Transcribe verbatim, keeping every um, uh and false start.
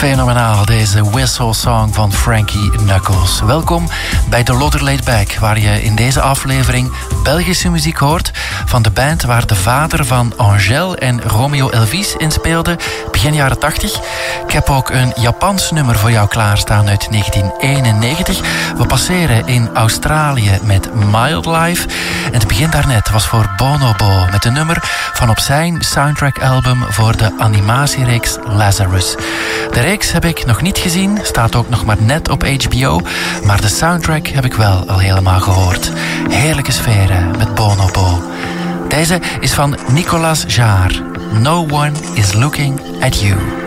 Fenomenaal, deze whistle song van Frankie Knuckles. Welkom bij The Lodder Laid Back, waar je in deze aflevering Belgische muziek hoort van de band waar de vader van Angèle en Romeo Elvis in speelde, begin jaren tachtig. Ik heb ook een Japans nummer voor jou klaarstaan uit negentien eenennegentig. We passeren in Australië met Mild Life. En het begin daarnet was voor Bonobo met een nummer van op zijn soundtrack-album voor de animatiereeks Lazarus. De reeks heb ik nog niet gezien, staat ook nog maar net op H B O, maar de soundtrack heb ik wel al helemaal gehoord. Heerlijke sferen met Bonobo. Deze is van Nicolas Jaar. No one is looking at you.